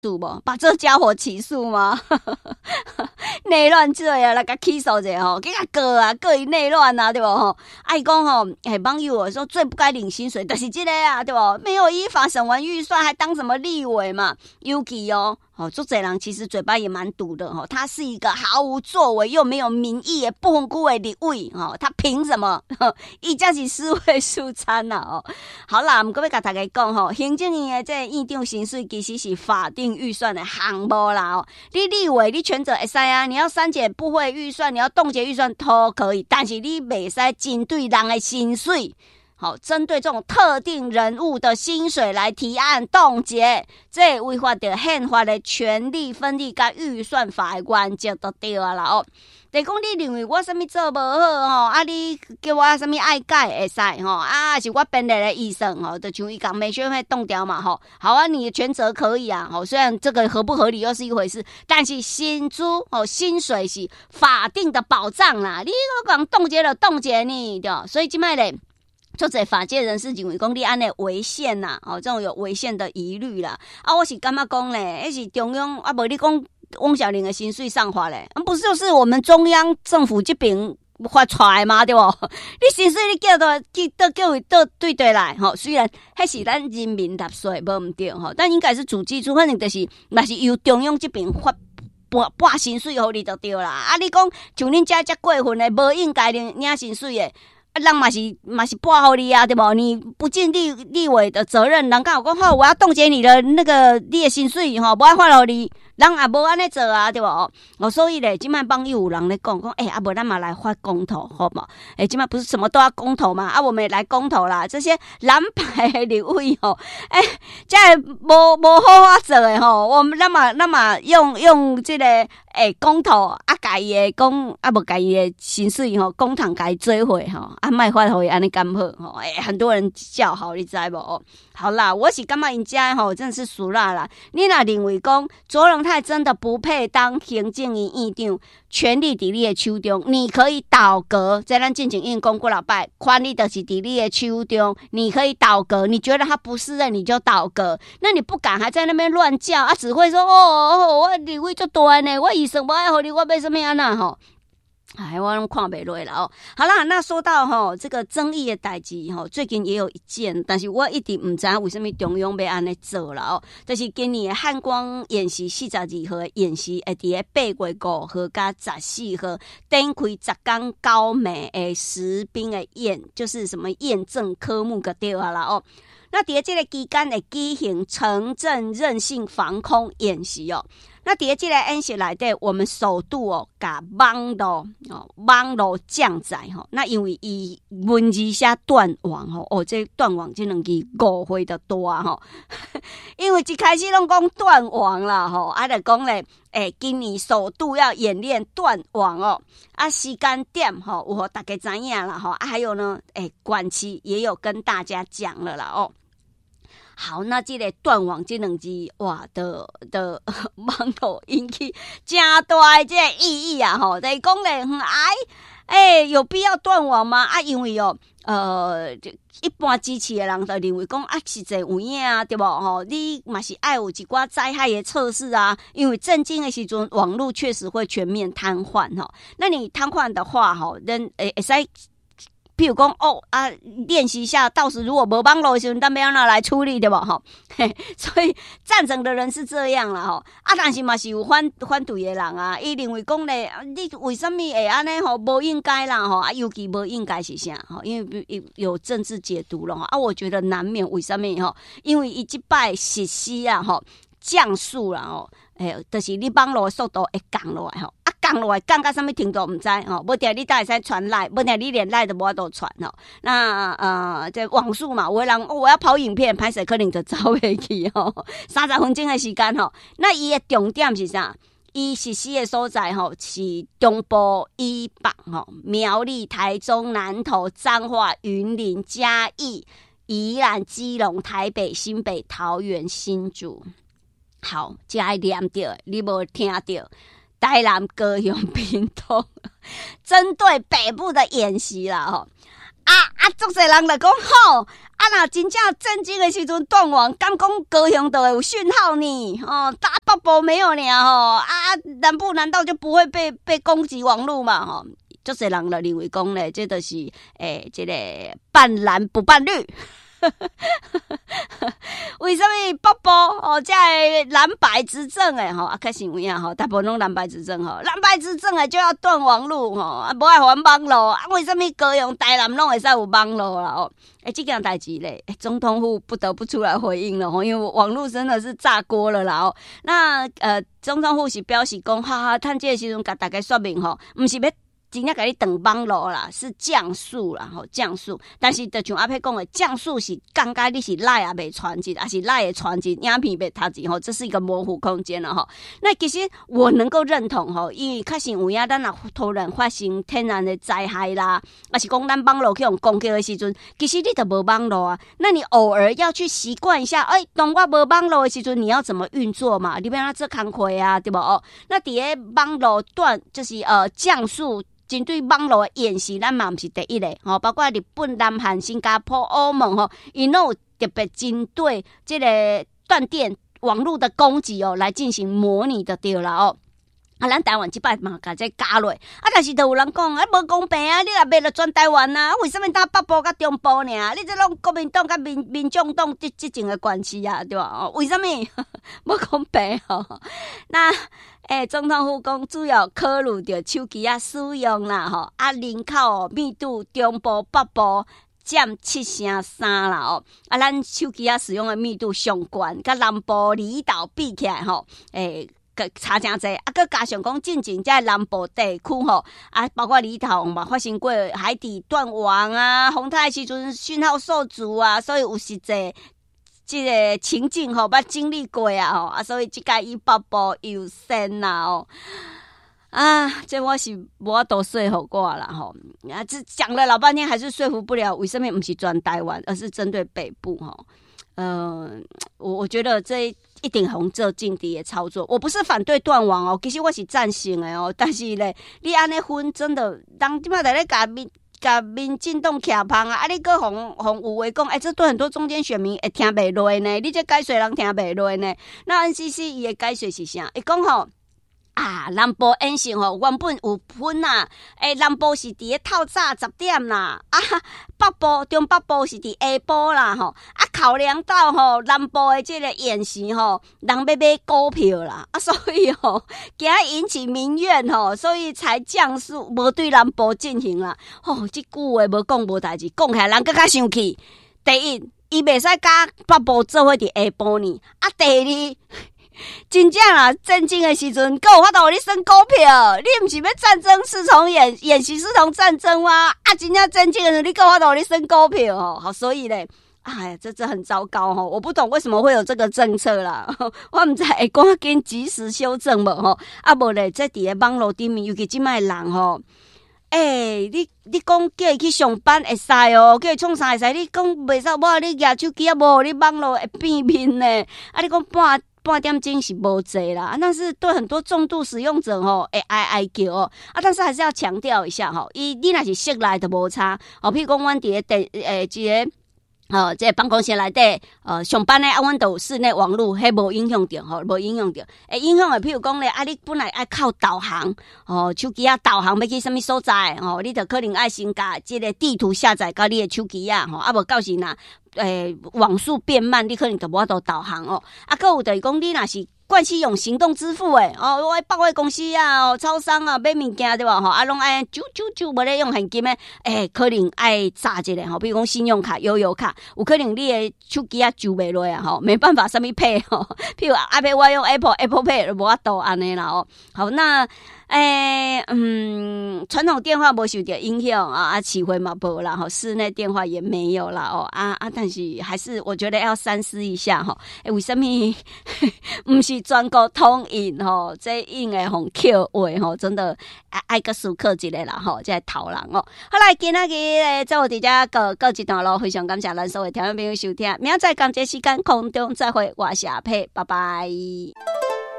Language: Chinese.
诉无？把这家伙起诉吗？内乱罪啊，来甲起诉者吼，给他告啊，告伊内乱啊，对不吼？爱讲吼，网友说最不该领薪水，就是这个啊，对不？没有依法审完预算，还当什么立委嘛？尤其哦。做这人其实嘴巴也蛮毒的哈，他是一个毫无作为又没有民意的不分区的立委哈，他凭什么？伊才是四位数餐呐哦。好啦，我们要甲大家讲吼，行政院的这院长薪水其实是法定预算的项目啦哦。你立委你权责会使啊，你要删减部会预算，你要冻结预算都可以，但是你袂使针对人的薪水。好，针对这种特定人物的薪水来提案冻结，这违反着宪法的权力分立甲预算法的原则就对啊啦哦。就讲你认为我什么做不好吼，啊你叫我什么爱改会使吼，啊是我本来的医生吼，就像伊讲美宣会冻掉嘛吼，好啊，你的权责可以啊吼，虽然这个合不合理又是一回事，但是薪资吼薪水是法定的保障啦，你讲冻结了冻结你对，所以现在咧。就这法界人士认为讲你安尼违宪呐，这种有违宪的疑虑啦。啊，我是感觉讲咧，那是中央啊，无你讲翁小玲的薪水上法咧，不是就是我们中央政府这边发出来嘛，对不？你薪水你叫伊对来吼，虽然迄是咱人民纳税无唔对吼，但应该是主计处，反正就是嘛是由中央这边发。拨薪水互你就对啦。啊，你讲像恁遮过分的，无应该领薪水的。啊，人嘛是拨互你啊，对不？你不尽立委的责任，人家有讲好，我要冻结你的那个你的薪水吼，不爱发互你，人也无安尼做啊，对不？所以咧，今麦网友有人咧讲，啊，无咱嘛来发公投，好不好？今麦不是什么都要公投嘛，啊，我们也来公投啦。这些蓝牌的立委吼，这无好法做的吼，我们咱嘛用这个公投啊，家己的讲啊，无家己的薪水吼，公堂家己做伙吼。啊，卖发互伊安尼甘好吼，很多人叫好，你知无？好啦，我是感觉因家吼真的是俗辣啦。你若认为讲卓荣泰真的不配当行政院院长，权力伫你的手中，你可以倒阁。在咱进前院讲过老拜，权力就是伫你的手中，你可以倒阁。你觉得他不适任，你就倒阁。那你不敢还在那边乱叫啊？只会说我立委足大呢，我医生无爱互你，我要什么安那吼？我拢看不落啦哦。好啦，那说到这个争议的代志最近也有一件，但是我一直唔知道为什么中央要安尼做啦哦。就是今年的汉光演习42号的演习，会伫8月5號加14號展開10天高美的實兵的就是什麼驗證科目個對啦哦。那伫這個期間會舉行城鎮韌性防空演習哦。那伫這個演習內底，我們首度甲網絡降載那因為伊文字寫斷網這斷網這兩字誤會就大因為一開始攏講斷網啦就講咧今年首度要演練斷網時間點有互大家知影啦還有呢管期也有跟大家講了啦好，那這個斷網這兩字哇的網絡引起真大的這個意義啊就是講咧有必要斷網嗎因為一般支持的人就認為講實際有影對不你嘛是愛有一寡災害的測試啊因為震驚的時陣網絡確實會全面癱瘓那你癱瘓的話人會使譬如講練習一下到時如果沒網絡的時候咱要怎麼來處理對吧所以贊成的人是這樣啦但是嘛是有反對的人他認為講咧你為什麼會這樣不應該啦尤其不應該是啥因為有政治解讀了我覺得難免為什麼因為他這擺實施降速啦就是你網絡的速度會降落來降落來降到什麼程度不知不定你才會使傳賴不定你連賴都沒都傳那這網速嘛有的人我要跑影片拍攝可能就走不去30分鐘的時間那伊的重點是啥伊實施的所在是中部以北苗栗台中南投彰化雲林嘉義宜蘭基隆台北新北桃園新竹好這愛念到你沒聽到台南高雄屏東針對北部的演習啦足侪人就讲吼，若真正震惊的时阵断网，敢讲高雄都会有讯号呢？大北部没有呢南部难道就不会被攻击网络嘛？足侪人就认为讲咧，这就是这个半蓝不半绿。为什么北部这蓝白执政确实有影大部分拢蓝白执政蓝白执政就要断网络无爱还网络为什么高雄台南拢会使有网络啦这件代志咧总统府不得不出来回应了因为网络真的是炸锅了啦那总统府是表示讲趁这个时阵甲大家说明不是要真正给你断网络啦，是降速啦，降速。但是就像阿佩讲的，降速是感觉你是赖也未传进，还是赖也传进，影片被他进这是一个模糊空间了那其实我能够认同因为确实有影咱若突然发生天然的灾害啦，还是讲咱网络去用攻击的时阵，其实你就无网络啊。那你偶尔要去习惯一下，当我无网络的时阵，你要怎么运作嘛？你要做工课啊，对不那伫个网络段就是降速。针对网络的演习，咱嘛不是第一个包括日本、南韩、新加坡、欧盟因都有特别针对这个断电网络的攻击来进行模拟的对啦咱台湾这摆嘛，甲这加落但是都有人讲无公平你若卖了全台湾为什么打北部甲中部呢？你这拢国民党甲民众党这种的关系对吧？为什么无公平那总统府讲主要考虑到手机使用啦人口密度中部北部占7.3%啦咱手机使用的密度上悬，甲南部离岛比起来差真济佮加上讲进前在南部地区包括里头嘛发生过海底断网洪台时阵讯号受阻所以有实际这个情境捌经历过所以这个以北部优先啦这我是无法度说服我啦这讲了老半天还是说服不了，为什么不是全台湾，而是针对北部我觉得这一定红做政治的操作，我不是反对断网其实我是赞成的但是咧，你安尼分真的，人即摆在咧甲民进党徛旁你搁互有话讲这对很多中间选民会听袂落呢，你这解说人听袂落呢？那 NCC 伊的解说是啥？伊讲南部演习原本有分南部是伫个透早10点啦北部中北部是伫下晡啦考量到南部的这个演习人要买股票啦所以惊引起民怨所以才降速无对南部进行啦这句话无讲无代志，讲起来人更加生气。第一，伊袂使甲北部做伙伫下晡呢第二真正啦，震惊的时阵，还有法度你升股票？你不是要战争是从演习是从战争吗？真正震惊的时候，你还有法度你升股票好，所以咧，这很糟糕我不懂为什么会有这个政策啦，我不知会赶紧及时修正无无咧，在伫个网络顶面，尤其现在的人你讲叫伊去上班会使叫伊创啥会使？你讲袂使，你举手机无，你网络会变面呢？你讲半点钟是无济啦，但是对很多重度使用者会哀叫但是还是要强调一下你若是室内就无差譬如讲阮伫个这个这办公室内底上班咧阮都有室内网络迄无影响到无影响到影响的譬如讲咧你本来爱靠导航手机导航要去什么所在你就可能爱先甲这个地图下载到你的手机无到时若网速变慢，你可能就无法度导航还有就是讲你若是惯习用行动支付我百货公司超商买物件对吧拢爱啾无咧用现金可能爱炸一个比如讲信用卡、悠游卡，有可能你的手机揪袂落没办法什么 Pay 譬如iPad 我用 Apple Pay 就无法度安尼啦好，那传统电话没受到影响启回嘛没啦室内电话也没有啦但是还是我觉得要三思一下为什么不是全国通用这应该很扣话真的爱个思考一下啦这是头人好来今仔日在我伫遮告一段落，非常感谢咱所有听众朋友收听，明仔载同一时间空中再会，我是阿佩，拜拜。